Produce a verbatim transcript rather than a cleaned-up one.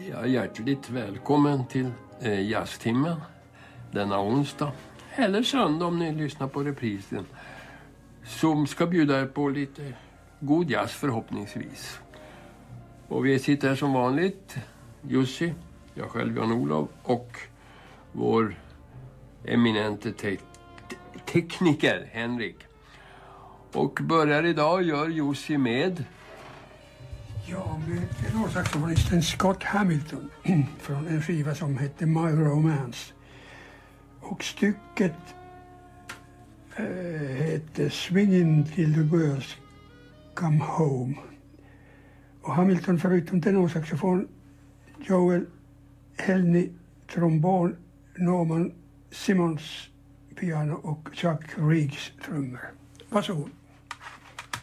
Ja, hjärtligt välkommen till eh, jazztimmen denna onsdag. Eller söndag om ni lyssnar på reprisen. Som ska bjuda er på lite god jazz förhoppningsvis. Och vi sitter här som vanligt. Jussi, jag själv Jan-Olov och vår eminente te- tekniker Henrik. Och börjar idag gör Jussi med... Ja, med tenorsaxofonisten Scott Hamilton från en skiva som hette My Romance. Och stycket äh, heter Swinging till the Girls Come Home. Och Hamilton förutom tenorsaxofon, Joel Helny trombon, Norman Simmons piano och Chuck Riggs trummor. Varsågod.